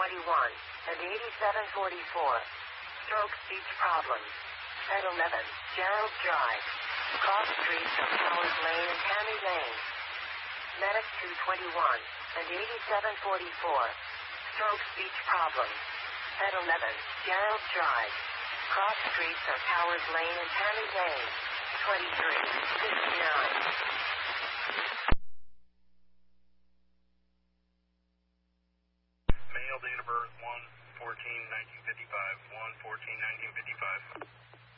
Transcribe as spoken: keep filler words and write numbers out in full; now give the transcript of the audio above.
twenty-one and eighty-seven forty-four. Stroke speech problems. At eleven, Gerald Drive. Cross streets of Powers Lane and Tammy Lane. Medic two twenty-one and eighty-seven forty-four. Stroke speech problems. At eleven, Gerald Drive. Cross streets of Powers Lane and Tammy Lane. twenty-three sixty-nine. Male, date of birth one fourteen nineteen fifty-five. one fourteen nineteen fifty-five.